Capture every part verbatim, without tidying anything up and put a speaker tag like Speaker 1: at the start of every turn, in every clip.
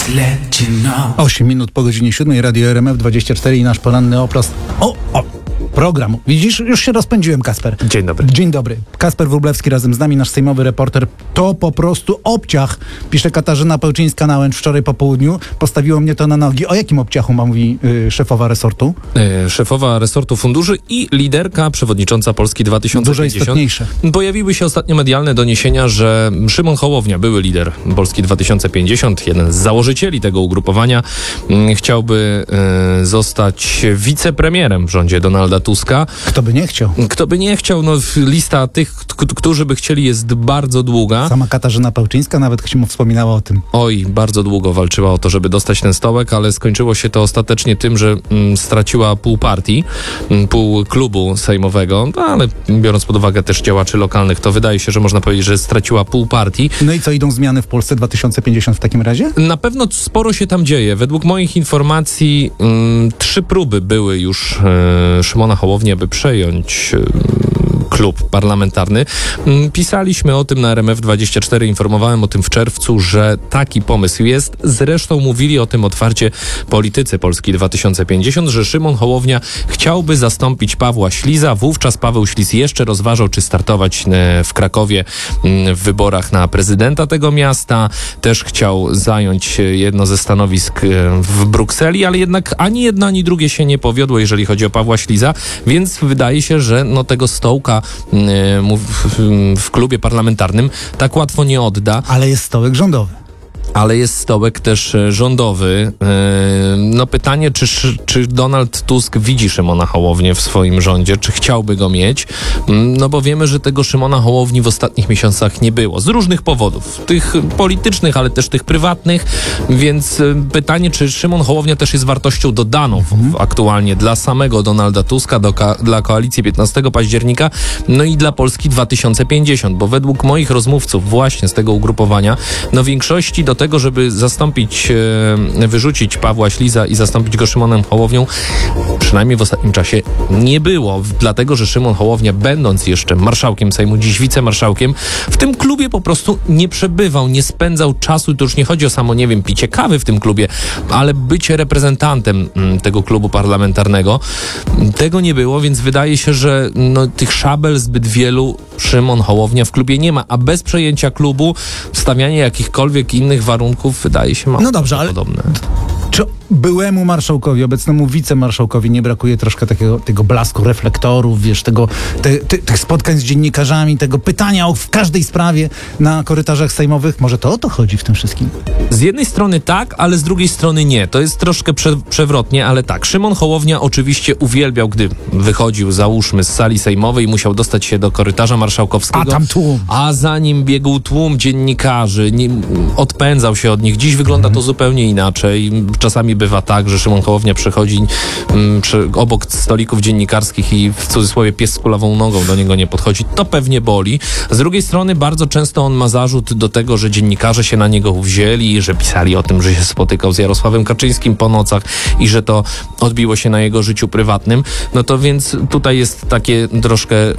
Speaker 1: let you know.
Speaker 2: osiem minut po godzinie siódmej, Radio R M F dwadzieścia cztery i nasz poranny oplast. O, o, program. Widzisz, już się rozpędziłem, Kasper.
Speaker 3: Dzień dobry.
Speaker 2: Dzień dobry. Kasper Wróblewski razem z nami, nasz sejmowy reporter. To po prostu obciach, pisze Katarzyna Pełczyńska-Nałęcz wczoraj po południu. Postawiło mnie to na nogi. O jakim obciachu ma mówi y, szefowa resortu?
Speaker 3: E, szefowa resortu funduszy i liderka przewodnicząca Polski dwa tysiące pięćdziesiąt.
Speaker 2: Dużo istotniejsze.
Speaker 3: Pojawiły się ostatnio medialne doniesienia, że Szymon Hołownia, były lider Polski dwa tysiące pięćdziesiąt, jeden z założycieli tego ugrupowania, m, chciałby e, zostać wicepremierem w rządzie Donalda Tuska.
Speaker 2: Kto by nie chciał?
Speaker 3: Kto by nie chciał, no lista tych, k- którzy by chcieli, jest bardzo długa.
Speaker 2: Sama Katarzyna Pełczyńska nawet mu wspominała o tym.
Speaker 3: Oj, bardzo długo walczyła o to, żeby dostać ten stołek, ale skończyło się to ostatecznie tym, że mm, straciła pół partii, mm, pół klubu sejmowego, no, ale biorąc pod uwagę też działaczy lokalnych, to wydaje się, że można powiedzieć, że straciła pół partii.
Speaker 2: No i co, idą zmiany w Polsce dwa tysiące pięćdziesiąt w takim razie?
Speaker 3: Na pewno sporo się tam dzieje. Według moich informacji mm, trzy próby były już e, Szymona Hołowni, aby przejąć e, klub parlamentarny. Mm, Pisaliśmy o tym na R M F dwadzieścia cztery, informowałem o tym w czerwcu, że taki pomysł jest. Zresztą mówili o tym otwarcie politycy Polski dwa tysiące pięćdziesiąt, że Szymon Hołownia chciałby zastąpić Pawła Śliza. Wówczas Paweł Śliz jeszcze rozważał, czy startować e, w Krakowie m, w wyborach na prezydenta tego miasta. Też chciał zająć e, jedno ze stanowisk e, w Brukseli, ale jednak ani jedno, ani drugie się nie powiodło, jeżeli chodzi o Pawła Śliza, więc wydaje się, że no, tego stołka e, mu w, w klubie parlamentarnym tak łatwo nie odda.
Speaker 2: Ale jest stołek rządowy.
Speaker 3: Ale jest stołek też e, rządowy. E, no pytanie, czy, czy Donald Tusk widzi Szymona Hołownię w swoim rządzie, czy chciałby go mieć? Mm, No bo wiemy, że tego Szymona Hołowni w ostatnich miesiącach nie było. Z różnych powodów. Tych politycznych, ale też tych prywatnych. Więc e, pytanie, czy Szymon Hołownia też jest wartością dodaną w, w aktualnie dla samego Donalda Tuska, do ka- dla koalicji piętnastego października, no i dla Polski dwa tysiące pięćdziesiąt. Bo według moich rozmówców właśnie z tego ugrupowania, no większości do tego, żeby zastąpić, e, wyrzucić Pawła Śliza i zastąpić go Szymonem Hołownią, przynajmniej w ostatnim czasie nie było. Dlatego, że Szymon Hołownia, będąc jeszcze marszałkiem Sejmu, dziś wicemarszałkiem, w tym klubie po prostu nie przebywał, nie spędzał czasu. To już nie chodzi o samo, nie wiem, picie kawy w tym klubie, ale bycie reprezentantem m, tego klubu parlamentarnego. Tego nie było, więc wydaje się, że no, tych szabel zbyt wielu Szymon Hołownia w klubie nie ma, a bez przejęcia klubu stawianie jakichkolwiek innych warunków wydaje się mało
Speaker 2: No dobrze, ale
Speaker 3: podobne.
Speaker 2: czy byłemu marszałkowi, obecnemu wicemarszałkowi nie brakuje troszkę takiego tego blasku reflektorów, wiesz, tego, te, te, tych spotkań z dziennikarzami, tego pytania o, w każdej sprawie na korytarzach sejmowych? Może to o to chodzi w tym wszystkim?
Speaker 3: Z jednej strony tak, ale z drugiej strony nie. To jest troszkę prze, przewrotnie, ale tak. Szymon Hołownia oczywiście uwielbiał, gdy wychodził, załóżmy, z sali sejmowej i musiał dostać się do korytarza marszałkowskiego.
Speaker 2: A tam tłum.
Speaker 3: A za nim biegł tłum dziennikarzy, nie, odpędzał się od nich. Dziś wygląda
Speaker 2: Mhm.
Speaker 3: to zupełnie inaczej. Czasami bywa tak, że Szymon Hołownia przechodzi m, przy, obok stolików dziennikarskich i w cudzysłowie pies z kulawą nogą do niego nie podchodzi. To pewnie boli. Z drugiej strony bardzo często on ma zarzut do tego, że dziennikarze się na niego uwzięli, że pisali o tym, że się spotykał z Jarosławem Kaczyńskim po nocach i że to odbiło się na jego życiu prywatnym. No to więc tutaj jest takie troszkę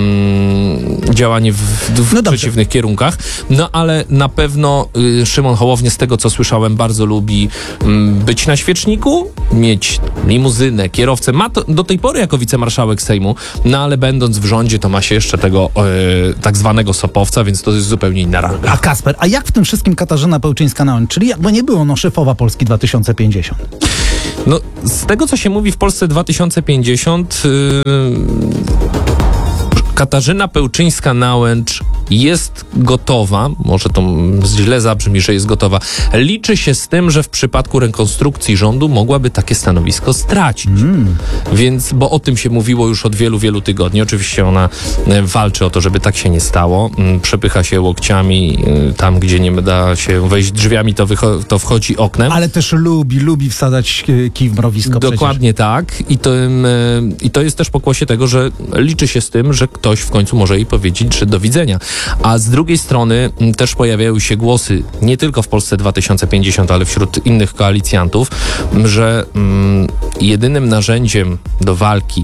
Speaker 3: mm, działanie w, w
Speaker 2: No dobrze.
Speaker 3: przeciwnych kierunkach. No ale na pewno y, Szymon Hołownia, z tego co słyszałem, bardzo lubi mm, być na świeczniku, mieć limuzynę, kierowcę. Ma to do tej pory jako wicemarszałek Sejmu, no ale będąc w rządzie, to ma się jeszcze tego y, tak zwanego sopowca, więc to jest zupełnie inna ranga.
Speaker 2: A Kasper, a jak w tym wszystkim Katarzyna Pełczyńska-Nałęcz, czyli jakby nie było, no szefowa Polski dwa tysiące pięćdziesiąt?
Speaker 3: No, z tego, co się mówi w Polsce dwa tysiące pięćdziesiąt, yy, Katarzyna Pełczyńska-Nałęcz jest gotowa, może to źle zabrzmi, że jest gotowa, liczy się z tym, że w przypadku rekonstrukcji rządu mogłaby takie stanowisko stracić. Mm. Więc, bo o tym się mówiło już od wielu, wielu tygodni. Oczywiście ona e, walczy o to, żeby tak się nie stało. Mm, przepycha się łokciami e, tam, gdzie nie da się wejść drzwiami, to, wycho- to wchodzi oknem.
Speaker 2: Ale też lubi, lubi wsadzać e, kij w mrowisko.
Speaker 3: Dokładnie tak. I to, e, I to jest też pokłosie tego, że liczy się z tym, że ktoś w końcu może jej powiedzieć, że do widzenia. A z drugiej strony m, też pojawiają się głosy, nie tylko w Polsce dwa tysiące pięćdziesiąt, ale wśród innych koalicjantów, m, że m, jedynym narzędziem do walki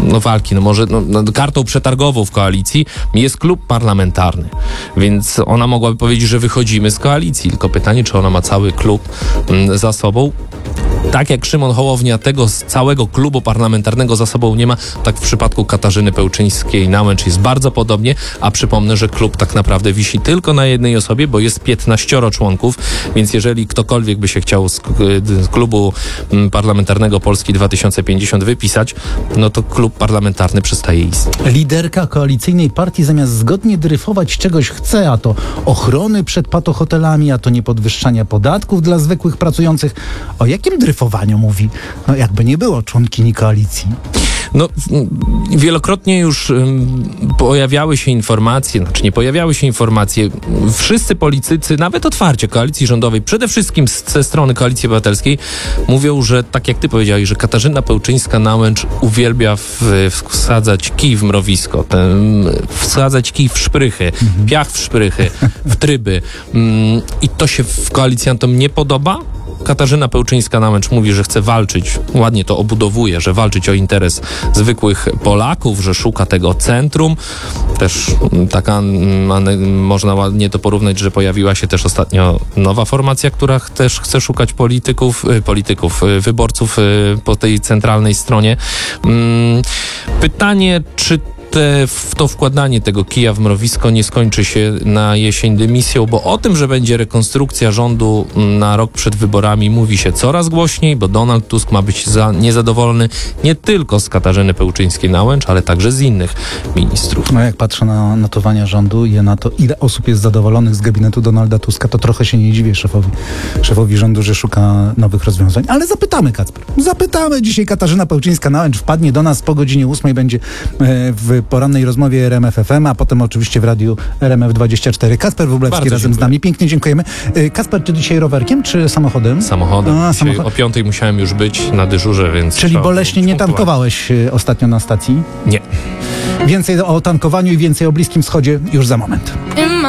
Speaker 3: no walki, no może no, no, kartą przetargową w koalicji jest klub parlamentarny, więc ona mogłaby powiedzieć, że wychodzimy z koalicji, tylko pytanie, czy ona ma cały klub m, za sobą. Tak jak Szymon Hołownia tego z całego klubu parlamentarnego za sobą nie ma, tak w przypadku Katarzyny Pełczyńskiej-Nałęcz jest bardzo podobnie, a przypomnę, że klub tak naprawdę wisi tylko na jednej osobie, bo jest piętnaścioro członków, więc jeżeli ktokolwiek by się chciał z, z klubu parlamentarnego Polski dwa tysiące pięćdziesiąt wypisać, no to klub parlamentarny przestaje istnieć.
Speaker 2: Liderka koalicyjnej partii zamiast zgodnie dryfować czegoś chce, a to ochrony przed patohotelami, a to niepodwyższania podatków dla zwykłych pracujących. O jakim dryfowaniu mówi? No jakby nie było członkini koalicji.
Speaker 3: No, wielokrotnie już um, pojawiały się informacje, znaczy nie pojawiały się informacje, wszyscy politycy, nawet otwarcie koalicji rządowej, przede wszystkim z, ze strony Koalicji Obywatelskiej, mówią, że tak jak ty powiedziałeś, że Katarzyna Pełczyńska-Nałęcz uwielbia w, wsadzać kij w mrowisko, ten, wsadzać kij w szprychy, mhm. piach w szprychy, w tryby. Um, I to się w koalicjantom nie podoba. Katarzyna Pełczyńska-Nałęcz mówi, że chce walczyć, ładnie to obudowuje, że walczyć o interes zwykłych Polaków, że szuka tego centrum. Też taka, można ładnie to porównać, że pojawiła się też ostatnio nowa formacja, która też chce szukać polityków, polityków, wyborców po tej centralnej stronie. Pytanie, czy Te, w to wkładanie tego kija w mrowisko nie skończy się na jesień dymisją, bo o tym, że będzie rekonstrukcja rządu na rok przed wyborami, mówi się coraz głośniej, bo Donald Tusk ma być za, niezadowolony nie tylko z Katarzyny Pełczyńskiej-Nałęcz, ale także z innych ministrów.
Speaker 2: No jak patrzę na notowania rządu i na to, ile osób jest zadowolonych z gabinetu Donalda Tuska, to trochę się nie dziwię szefowi, szefowi rządu, że szuka nowych rozwiązań. Ale zapytamy, Kacper. Zapytamy. Dzisiaj Katarzyna Pełczyńska-Nałęcz wpadnie do nas po godzinie ósmej, będzie w porannej rozmowie R M F F M, a potem oczywiście w radiu R M F dwadzieścia cztery. Kacper Wróblewski
Speaker 3: Bardzo
Speaker 2: razem
Speaker 3: dziękuję.
Speaker 2: z nami. Pięknie dziękujemy. Kacper, ty dzisiaj rowerkiem czy samochodem?
Speaker 3: Samochodem.
Speaker 2: A,
Speaker 3: Dzisiaj
Speaker 2: samochod...
Speaker 3: o piątej musiałem już być na dyżurze, więc...
Speaker 2: Czyli boleśnie nie tankowałeś y, ostatnio na stacji?
Speaker 3: Nie.
Speaker 2: Więcej o tankowaniu i więcej o Bliskim Wschodzie już za moment.